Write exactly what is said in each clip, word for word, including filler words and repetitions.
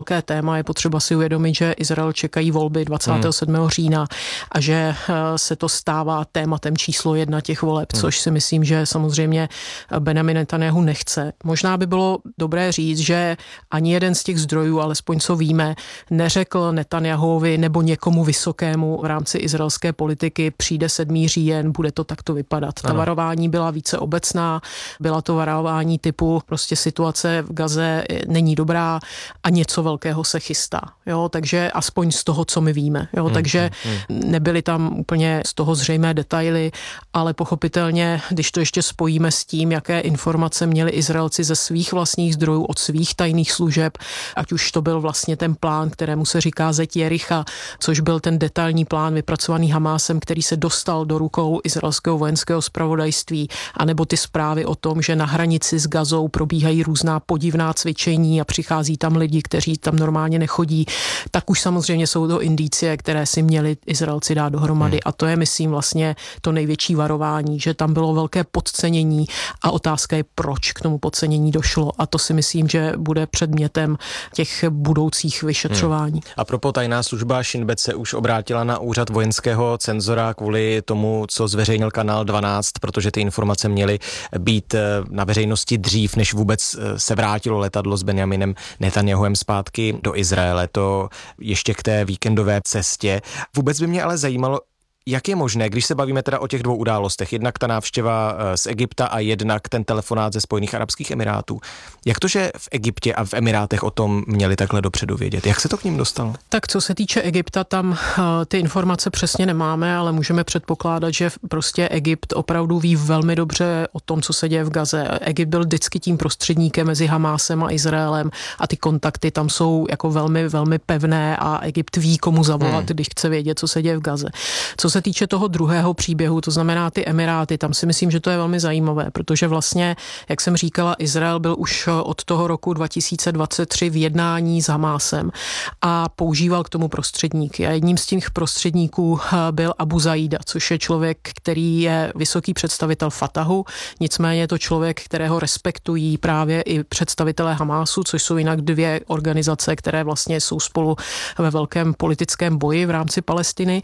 velké téma. Je potřeba si uvědomit, že Izrael čekají volby dvacátého sedmého Hmm. října a že se to stává tématem číslo jedna těch voleb, hmm. což si myslím, že samozřejmě Benjamin Netanjahu nechce. Možná by bylo dobré říct, že ani jeden z těch zdrojů, alespoň co víme, neřekl Netanjahuovi nebo někomu vysokému v rámci izraelské politiky, přijde sedmý říjen, bude to takto vypadat. Ta ano. varování byla více obecná, byla to varování typu prostě situace v Gaze není dobrá a něco velkého se chystá. Jo, takže aspoň z toho, co my víme. Jo, hmm, takže hmm. nebyly tam úplně z toho zřejmé detaily, ale pochopitelně, když to ještě spojíme s tím, jaké informace měli Izraelci ze svých vlastních zdrojů, od svých tajných služeb, ať už to byl vlastně ten plán, kterému se říká Zeď Jericha, což byl ten detailní plán vypracovaný Hamásem, který se dostal do rukou izraelského vojenského zpravodajství, anebo ty zprávy o tom, že na hranici s Gazou probíhají různá podivná cvičení a přichází tam lidi, kteří tam normálně nechodí, tak už samozřejmě jsou to indicie, které si měli Izraelci dát dohromady. Hmm. A to je, myslím, vlastně to největší varování, že tam bylo velké podcenění a otázka je, proč k tomu podcenění došlo. A to si myslím, že bude předmětem těch budoucích vyšetřování. Hmm. A propos tajná služba Shin Bet se už obrátila na úřad vojenského cenzora kvůli tomu, co zveřejnil kanál dvanáct, protože ty informace měly být na veřejnosti dřív, než vůbec se vrátilo letadlo s Benjaminem Netanjahuem zpátky do Izraele. To ještě k té víkendové cestě. Vůbec by mě ale zajímalo, jak je možné, když se bavíme teda o těch dvou událostech, jednak ta návštěva z Egypta a jednak ten telefonát ze Spojených arabských emirátů. Jak to, že v Egyptě a v Emirátech o tom měli takhle dopředu vědět? Jak se to k ním dostalo? Tak co se týče Egypta, tam uh, ty informace přesně nemáme, ale můžeme předpokládat, že prostě Egypt opravdu ví velmi dobře o tom, co se děje v Gaze. Egypt byl vždycky tím prostředníkem mezi Hamásem a Izraelem a ty kontakty tam jsou jako velmi, velmi pevné a Egypt ví, komu zavolat, hmm. když chce vědět, co se děje v Gaze. Co se týče toho druhého příběhu, to znamená ty Emiráty, tam si myslím, že to je velmi zajímavé, protože vlastně, jak jsem říkala, Izrael byl už od toho roku dva tisíce dvacet tři v jednání s Hamásem a používal k tomu prostředníky. A jedním z těch prostředníků byl Abu Zaida, což je člověk, který je vysoký představitel Fatahu, nicméně je to člověk, kterého respektují právě i představitelé Hamásu, což jsou jinak dvě organizace, které vlastně jsou spolu ve velkém politickém boji v rámci Palestiny.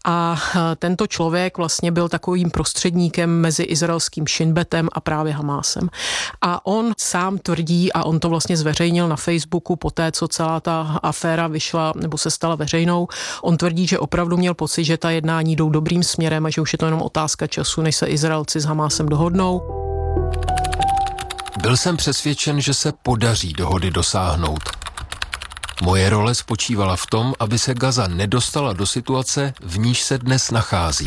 A tento člověk vlastně byl takovým prostředníkem mezi izraelským Shin Betem a právě Hamásem. A on sám tvrdí, a on to vlastně zveřejnil na Facebooku poté, co celá ta aféra vyšla nebo se stala veřejnou, on tvrdí, že opravdu měl pocit, že ta jednání jdou dobrým směrem a že už je to jenom otázka času, než se Izraelci s Hamásem dohodnou. Byl jsem přesvědčen, že se podaří dohody dosáhnout. Moje role spočívala v tom, aby se Gaza nedostala do situace, v níž se dnes nachází.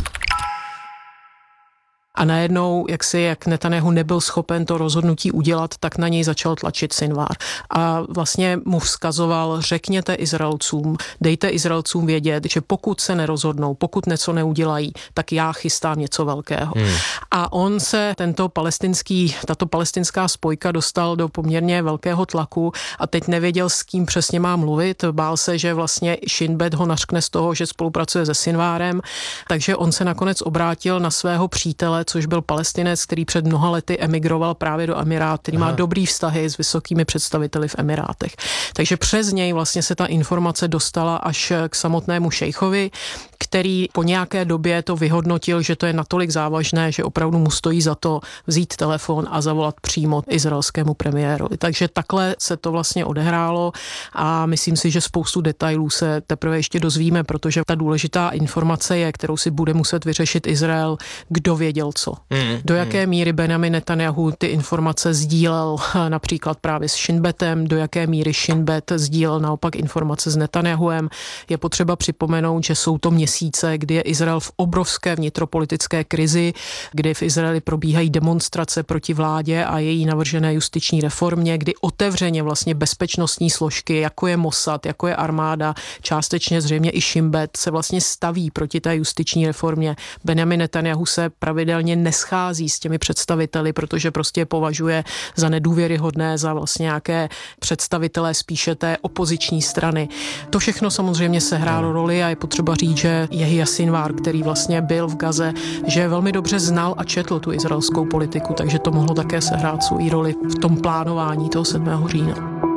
A najednou, jak si, jak Netanjahu nebyl schopen to rozhodnutí udělat, tak na něj začal tlačit Sinwar. A vlastně mu vzkazoval, řekněte Izraelcům, dejte Izraelcům vědět, že pokud se nerozhodnou, pokud něco neudělají, tak já chystám něco velkého. Hmm. A on se, tento palestinský, tato palestinská spojka dostal do poměrně velkého tlaku a teď nevěděl, s kým přesně má mluvit. Bál se, že vlastně Shin Bet ho nařkne z toho, že spolupracuje se Sinwarem, takže on se nakonec obrátil na svého přítele, což byl Palestinec, který před mnoha lety emigroval právě do Emirát, který Aha. má dobrý vztahy s vysokými představiteli v Emirátech. Takže přes něj vlastně se ta informace dostala až k samotnému šejchovi, který po nějaké době to vyhodnotil, že to je natolik závažné, že opravdu mu stojí za to vzít telefon a zavolat přímo izraelskému premiérovi. Takže takhle se to vlastně odehrálo a myslím si, že spoustu detailů se teprve ještě dozvíme, protože ta důležitá informace je, kterou si bude muset vyřešit Izrael, kdo věděl co. Mm, do jaké mm. míry Benjamin Netanjahu ty informace sdílel například právě s Shin Betem, do jaké míry Shin Bet sdílel naopak informace s Netanjahuem. Je potřeba připomenout, že jsou to měsíce, kdy je Izrael v obrovské vnitropolitické krizi, kdy v Izraeli probíhají demonstrace proti vládě a její navržené justiční reformě, kdy otevřeně vlastně bezpečnostní složky, jako je Mossad, jako je armáda, částečně zřejmě i Shin Bet, se vlastně staví proti té justiční reformě. Benjamin Netanjahu se pravidelně neschází s těmi představiteli, protože prostě je považuje za nedůvěryhodné, za vlastně nějaké představitelé spíše té opoziční strany. To všechno samozřejmě sehrálo roli a je potřeba říct, že Jehia Sinwar, který vlastně byl v Gaze, že velmi dobře znal a četl tu izraelskou politiku, takže to mohlo také sehrát svou roli v tom plánování toho sedmého října.